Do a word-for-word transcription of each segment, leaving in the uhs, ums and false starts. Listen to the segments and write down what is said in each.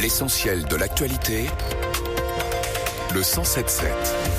L'essentiel de l'actualité, le cent sept sept.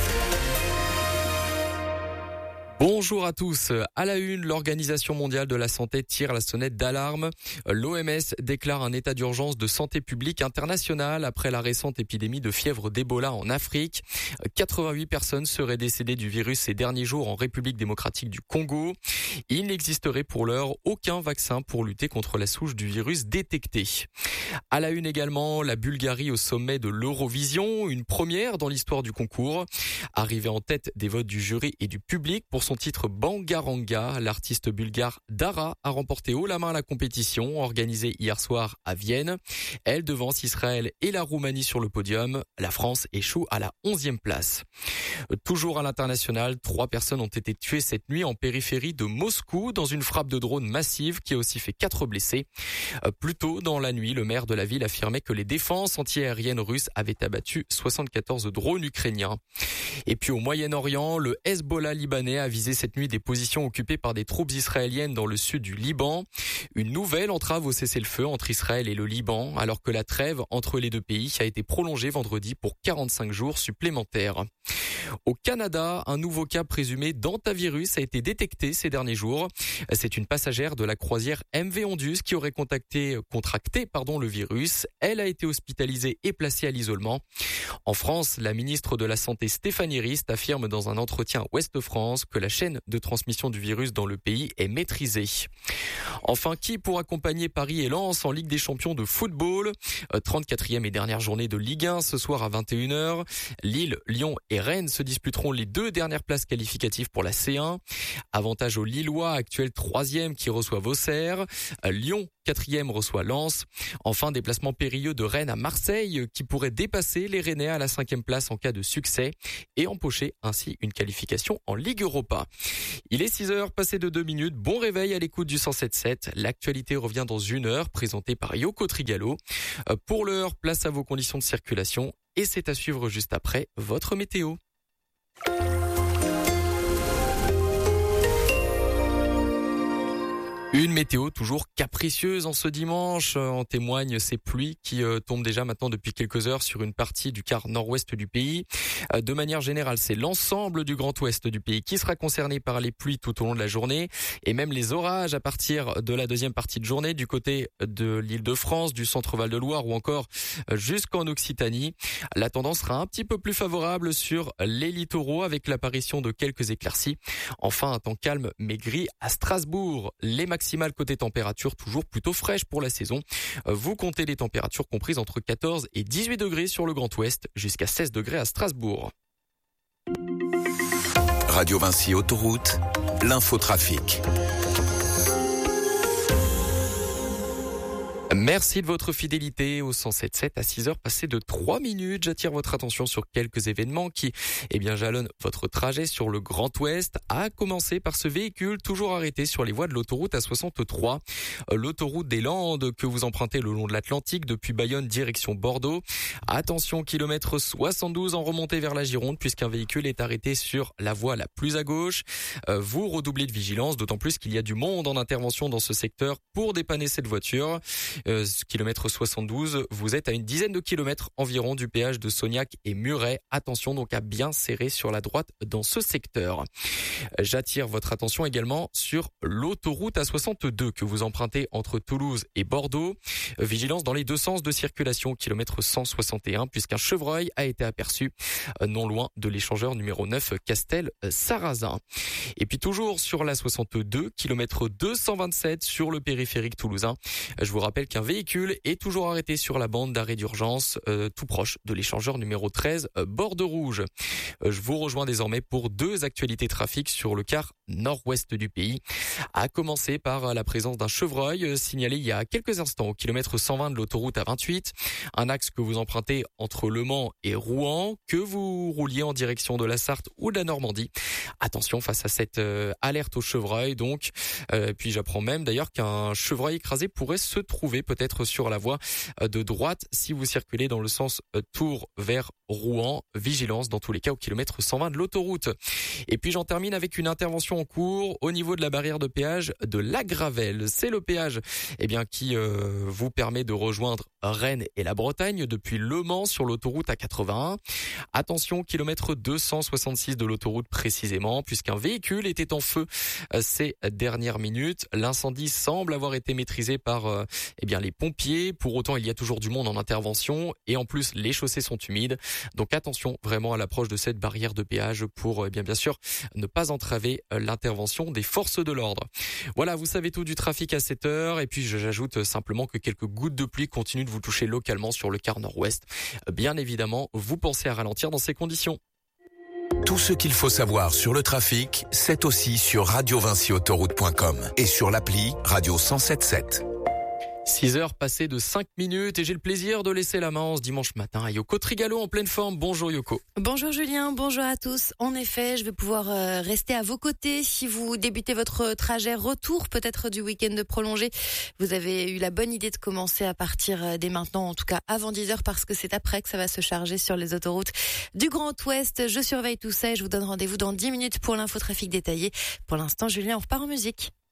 Bonjour à tous. À la une, l'Organisation mondiale de la santé tire la sonnette d'alarme. L'O M S déclare un état d'urgence de santé publique internationale après la récente épidémie de fièvre d'Ebola en Afrique. quatre-vingt-huit personnes seraient décédées du virus ces derniers jours en République démocratique du Congo. Il n'existerait pour l'heure aucun vaccin pour lutter contre la souche du virus détectée. À la une également, la Bulgarie au sommet de l'Eurovision, une première dans l'histoire du concours. Arrivée en tête des votes du jury et du public pour son titre Bangaranga, l'artiste bulgare Dara a remporté haut la main la compétition organisée hier soir à Vienne. Elle devance Israël et la Roumanie sur le podium. La France échoue à la onzième place. Toujours à l'international, trois personnes ont été tuées cette nuit en périphérie de Moscou dans une frappe de drone massive qui a aussi fait quatre blessés. Plus tôt dans la nuit, le maire de la ville affirmait que les défenses antiaériennes russes avaient abattu soixante-quatorze drones ukrainiens. Et puis au Moyen-Orient, le Hezbollah libanais a visé cette nuit des positions occupées par des troupes israéliennes dans le sud du Liban. Une nouvelle entrave au cessez-le-feu entre Israël et le Liban, alors que la trêve entre les deux pays a été prolongée vendredi pour quarante-cinq jours supplémentaires. Au Canada, un nouveau cas présumé d'hantavirus a été détecté ces derniers jours. C'est une passagère de la croisière M V Ondus qui aurait contacté, contracté pardon, le virus. Elle a été hospitalisée et placée à l'isolement. En France, la ministre de la Santé Stéphanie Rist affirme dans un entretien à Ouest France que la chaîne de transmission du virus dans le pays est maîtrisée. Enfin, qui pour accompagner Paris et Lens en Ligue des Champions de football? trente-quatrième et dernière journée de Ligue un ce soir à vingt et une heures. Lille, Lyon et Rennes se disputeront les deux dernières places qualificatives pour la C un. Avantage aux Lillois, actuel troisième qui reçoivent Auxerre. Lyon, quatrième, reçoit Lens. Enfin, déplacement périlleux de Rennes à Marseille qui pourrait dépasser les Rennais à la cinquième place en cas de succès et empocher ainsi une qualification en Ligue Europa. Il est six heures passées de deux minutes. Bon réveil à l'écoute du cent sept sept. L'actualité revient dans une heure, présentée par Yoko Trigalo. Pour l'heure, place à vos conditions de circulation et c'est à suivre juste après votre météo. Une météo toujours capricieuse en ce dimanche. En témoignent ces pluies qui euh, tombent déjà maintenant depuis quelques heures sur une partie du quart nord-ouest du pays. Euh, de manière générale, c'est l'ensemble du grand ouest du pays qui sera concerné par les pluies tout au long de la journée et même les orages à partir de la deuxième partie de journée du côté de l'Île-de-France, du centre Val-de-Loire ou encore jusqu'en Occitanie. La tendance sera un petit peu plus favorable sur les littoraux avec l'apparition de quelques éclaircies. Enfin, un temps calme mais gris à Strasbourg. Les maximales côté température toujours plutôt fraîche pour la saison. Vous comptez les températures comprises entre quatorze et dix-huit degrés sur le Grand Ouest, jusqu'à seize degrés à Strasbourg. Radio Vinci Autoroute, l'infotrafic. Merci de votre fidélité au cent sept sept à six heures passées de trois minutes. J'attire votre attention sur quelques événements qui, eh bien, jalonnent votre trajet sur le Grand Ouest, à commencer par ce véhicule toujours arrêté sur les voies de l'autoroute A soixante-trois. L'autoroute des Landes que vous empruntez le long de l'Atlantique depuis Bayonne direction Bordeaux. Attention, kilomètre soixante-douze en remontée vers la Gironde puisqu'un véhicule est arrêté sur la voie la plus à gauche. Vous redoublez de vigilance, d'autant plus qu'il y a du monde en intervention dans ce secteur pour dépanner cette voiture. Euh, kilomètre soixante-douze, vous êtes à une dizaine de kilomètres environ du péage de Sognac et Muret. Attention donc à bien serrer sur la droite dans ce secteur. J'attire votre attention également sur l'autoroute A soixante-deux que vous empruntez entre Toulouse et Bordeaux. Vigilance dans les deux sens de circulation, kilomètre cent soixante et un, puisqu'un chevreuil a été aperçu non loin de l'échangeur numéro neuf Castel-Sarrazin. Et puis toujours sur l'A soixante-deux, kilomètre deux cent vingt-sept sur le périphérique toulousain. Je vous rappelle qu'un véhicule est toujours arrêté sur la bande d'arrêt d'urgence euh, tout proche de l'échangeur numéro treize euh, Bordeaux-Rouge. Euh, je vous rejoins désormais pour deux actualités trafic sur le quart nord-ouest du pays. À commencer par la présence d'un chevreuil euh, signalé il y a quelques instants au kilomètre cent vingt de l'autoroute A vingt-huit, un axe que vous empruntez entre Le Mans et Rouen, que vous rouliez en direction de la Sarthe ou de la Normandie. Attention face à cette euh, alerte au chevreuil donc. Euh, puis j'apprends même d'ailleurs qu'un chevreuil écrasé pourrait se trouver retrouver peut-être sur la voie de droite si vous circulez dans le sens Tours vers Rouen. Vigilance dans tous les cas au kilomètre cent vingt de l'autoroute. Et puis j'en termine avec une intervention en cours au niveau de la barrière de péage de La Gravelle. C'est le péage eh bien, qui euh, vous permet de rejoindre Rennes et la Bretagne depuis Le Mans sur l'autoroute A quatre-vingt-un. Attention, kilomètre deux cent soixante-six de l'autoroute précisément, puisqu'un véhicule était en feu ces dernières minutes. L'incendie semble avoir été maîtrisé par euh, eh bien, les pompiers. Pour autant, il y a toujours du monde en intervention et en plus, les chaussées sont humides. Donc attention vraiment à l'approche de cette barrière de péage pour eh bien, bien sûr ne pas entraver l'intervention des forces de l'ordre. Voilà, vous savez tout du trafic à cette heure. Et puis j'ajoute simplement que quelques gouttes de pluie continuent de vous toucher localement sur le quart nord-ouest. Bien évidemment, vous pensez à ralentir dans ces conditions. Tout ce qu'il faut savoir sur le trafic, c'est aussi sur radio vinci autoroute point com et sur l'appli Radio cent sept sept. six heures passées de cinq minutes et j'ai le plaisir de laisser la main en ce dimanche matin à Yoko Trigalo en pleine forme. Bonjour Yoko. Bonjour Julien, bonjour à tous. En effet, je vais pouvoir euh, rester à vos côtés si vous débutez votre trajet retour peut-être du week-end prolongé. Vous avez eu la bonne idée de commencer à partir dès maintenant, en tout cas avant dix heures parce que c'est après que ça va se charger sur les autoroutes du Grand Ouest. Je surveille tout ça et je vous donne rendez-vous dans dix minutes pour l'infotrafic détaillé. Pour l'instant, Julien, on repart en musique.